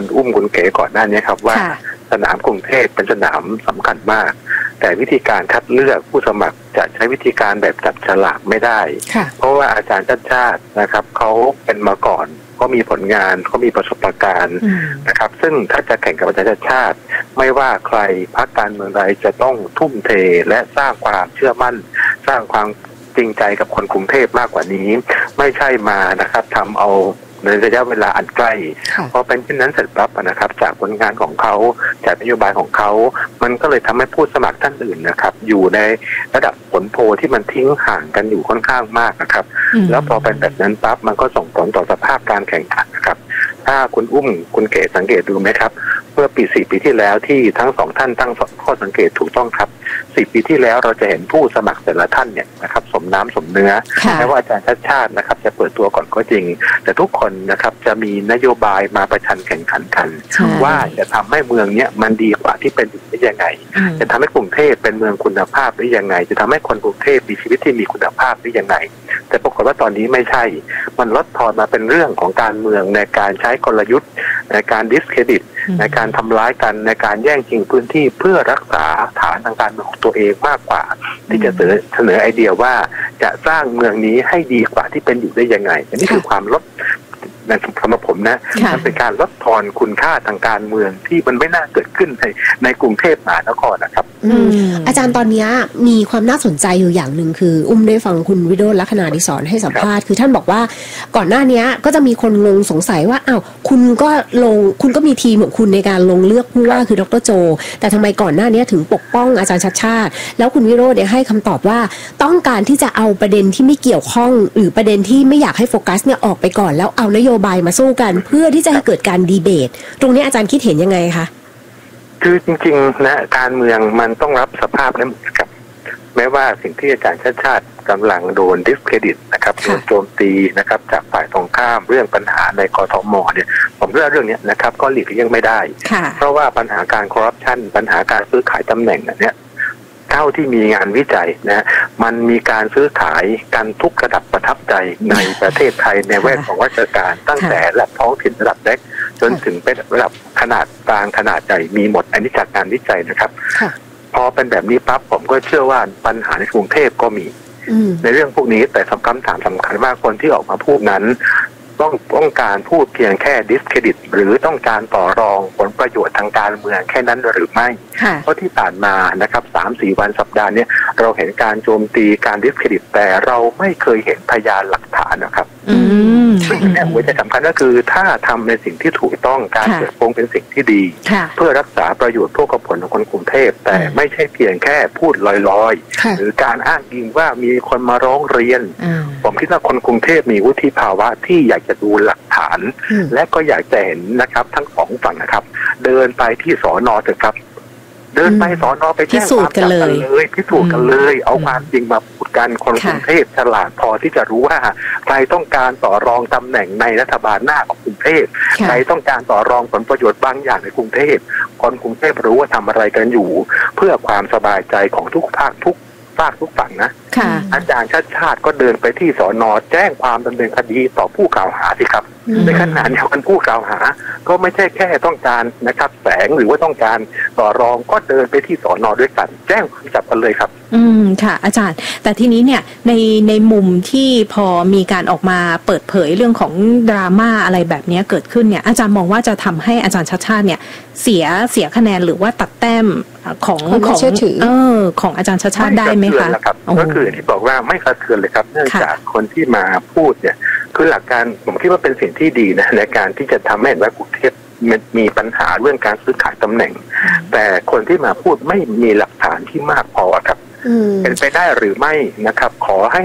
คุณอุ้มคุณเก๋ก่อนหน้านี้ครับว่าสนามกรุงเทพเป็นสนามสำคัญมากแต่วิธีการคัดเลือกผู้สมัครจะใช้วิธีการแบบจับฉลากไม่ได้เพราะว่าอาจารย์ชาติชาตินะครับเขาเป็นมาก่อนก็มีผลงานเขามีประสบการณ์นะครับซึ่งถ้าจะแข่งกับอาจารย์ชาติชาติไม่ว่าใครพรรคการเมืองใดจะต้องทุ่มเทและสร้างความเชื่อมั่นสร้างความจริงใจกับคนกรุงเทพมากกว่านี้ไม่ใช่มานะครับทำเอาในระยะเวลาอันใกล้พอเป็นเช่นนั้นเสร็จปั๊บนะครับจากผลงานของเขาจากนโยบายของเขามันก็เลยทำให้ผู้สมัครท่านอื่นนะครับอยู่ในระดับผลโพลที่มันทิ้งห่างกันอยู่ค่อนข้างมากนะครับแล้วพอเป็นแบบนั้นปั๊บมันก็ส่งผลต่อสภาพการแข่งขันนะครับถ้าคุณอุ้มคุณเก๋สังเกตดูไหมครับเมื่อ4 ปีที่แล้วที่ทั้งสองท่านตั้งข้อสังเกตถูกต้องครับ4 ปีที่แล้วเราจะเห็นผู้สมัครแต่ละท่านเนี่ยนะครับสมน้ำสมเนื้อแม้ว่าอาจารย์ชาติชาตินะครับจะเปิดตัวก่อนก็จริงแต่ทุกคนนะครับจะมีนโยบายมาประชันแข่งขันกันว่าจะทำให้เมืองเนี้ยมันดีกว่าที่เป็นอยู่ได้ยังไงจะทำให้กรุงเทพเป็นเมืองคุณภาพได้ยังไงจะทำให้คนกรุงเทพมีชีวิตที่มีคุณภาพได้ยังไงแต่ปรากฏว่าตอนนี้ไม่ใช่มันลดทอนมาเป็นเรื่องของการเมืองในการใช้กลยุทธ์ในการดิสเครดิตในการทำร้ายกันในการแย่งชิงพื้นที่เพื่อรักษาฐานทางการเมืองของตัวเองมากกว่าที่จะเสนอไอเดียว่าจะสร้างเมืองนี้ให้ดีกว่าที่เป็นอยู่ได้ยังไงอันนี้คือความลดในสำหรับผมนะมันเป็นการลดทอนคุณค่าทางการเมืองที่มันไม่น่าเกิดขึ้นในกรุงเทพมหานครนะครับอาจารย์ตอนนี้มีความน่าสนใจอยู่อย่างหนึ่งคืออุ้มได้ฟังคุณวิโรจน์ ลักษณาดิศรให้สัมภาษณ์คือท่านบอกว่าก่อนหน้านี้ก็จะมีคนสงสัยว่าอ้าวคุณก็มีทีมของคุณในการลงเลือกผู้ว่าคือดร.โจแต่ทำไมก่อนหน้านี้ถึงปกป้องอาจารย์ชัดชาติแล้วคุณวิโรจน์ให้คำตอบว่าต้องการที่จะเอาประเด็นที่ไม่เกี่ยวข้องหรือประเด็นที่ไม่อยากให้โฟกัสเนี่ยออกไปก่อนแล้วเอานโยบายมาสู้กันเพื่อที่จะให้เกิดการดีเบตตรงนี้อาจารย์คิดเห็นยังไงคะคือจริงๆนะการเมืองมันต้องรับสภาพนั้นครับแม้ว่าสิ่งที่อาจารย์ชาติชาติกำลังโดนดิสเครดิตนะครับโดนโจมตีนะครับจากฝ่ายตรงข้ามเรื่องปัญหาในกทมเนี่ยผมเรื่องนี้นะครับก็หลีกเลี่ยงไม่ได้เพราะว่าปัญหาการคอร์รัปชันปัญหาการซื้อขายตำแหน่งเนี่ยเท่าที่มีงานวิจัยนะมันมีการซื้อขายกันทุกระดับประทับใจในประเทศไทยในแวดของราชการตั้งแต่ระดับท้องถิ่นระดับเล็กจนถึงเป็นระดับขนาดกลางขนาดใหญ่มีหมดอันนี้จากงานวิจัยนะครับพอเป็นแบบนี้ปั๊บผมก็เชื่อว่าปัญหาในกรุงเทพก็มีในเรื่องพวกนี้แต่คำถามสำคัญว่าคนที่ออกมาพูดนั้นต้องการพูดเพียงแค่ดิสเครดิตหรือต้องการต่อรองผลประโยชน์ทางการเมืองแค่นั้นหรือไม่เพราะที่ผ่านมานะครับ3-4 วันสัปดาห์นี้เราเห็นการโจมตีการดิสเครดิตแต่เราไม่เคยเห็นพยานหลักฐานนะครับซึ่งเนี่ยหัวใจสำคัญก็คือถ้าทำในสิ่งที่ถูกต้องการเปิดโปงเป็นสิ่งที่ดีเพื่อรักษาประโยชน์พวกผลของคนกรุงเทพแต่ไม่ใช่เพียงแค่พูดลอยๆหรือการอ้างอิงว่ามีคนมาร้องเรียนผมคิดว่าคนกรุงเทพมีวุฒิภาวะที่อยากจะดูหลักฐานและก็อยากจะเห็นนะครับทั้งสองฝั่งนะครับเดินไปที่สน.เถอะครับเดินไปสน.ไปแจ้งความจับกันเลยพิสูจน์กันเลยเอาความจริงมาพูดกันคนกรุงเทพฉลาดพอที่จะรู้ว่าใครต้องการต่อรองตำแหน่งในรัฐบาลหน้าของกรุงเทพใครต้องการต่อรองผลประโยชน์บางอย่างในกรุงเทพคนกรุงเทพรู้ว่าทำอะไรกันอยู่เพื่อความสบายใจของทุกภาคทุกฝั่งนะอาจารย์ชาติชาติก็เดินไปที่สน.แจ้งความดำเนินคดีต่อผู้กล่าวหาสิครับในขณะเดียวกันผู้กล่าวหาก็ไม่ใช่แค่ต้องการนะครับแฝงหรือว่าต้องการต่อรองก็เดินไปที่สน.ด้วยกันแจ้งความจับกันเลยครับค่ะอาจารย์แต่ทีนี้เนี่ยในมุมที่พอมีการออกมาเปิดเผยเรื่องของดราม่าอะไรแบบนี้เกิดขึ้นเนี่ยอาจารย์มองว่าจะทำให้อาจารย์ชาติชาติเนี่ยเสียคะแนนหรือว่าตัดแต้มของอาจารย์ชาติชาติได้ไหมคะก็คือที่บอกว่าไม่กระเทือนเลยครับเนื่องจากคนที่มาพูดเนี่ยคือหลักการผมคิดว่าเป็นสิ่งที่ดีนะในการที่จะทำให้ว่ากรุงเทพมีปัญหาเรื่องการซื้อขายตำแหน่งแต่คนที่มาพูดไม่มีหลักฐานที่มากพอครับเป็นไปได้หรือไม่นะครับขอให้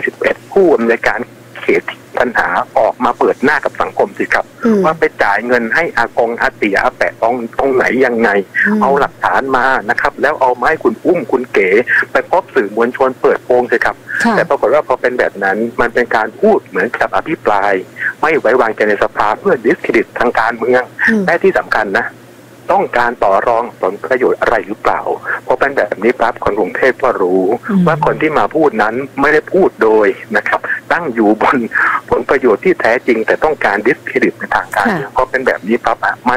21ผู้อำนวยการเขตปัญหาออกมาเปิดหน้ากับสังคมสิครับว่าไปจ่ายเงินให้อากงอาเตียอาแปะตรงไหนยังไงเอาหลักฐานมานะครับแล้วเอามาให้คุณอุ้มคุณเก๋ไปพบสื่อมวลชนเปิดโปงสิครับแต่ปรากฏว่าพอเป็นแบบนั้นมันเป็นการพูดเหมือนกับอภิปรายไม่ไว้วางใจในสภาเพื่อดิสเครดิตทางการเมืองและที่สำคัญนะต้องการต่อรองผลประโยชน์อะไรหรือเปล่าเพราะเป็นแบบนี้ปั๊บคนกรุงเทพก็รู้ว่าคนที่มาพูดนั้นไม่ได้พูดโดยนะครับตั้งอยู่บนผลประโยชน์ที่แท้จริงแต่ต้องการดิสเครดิตในทางการเมืองเพราะเป็นแบบนี้ปั๊บมัน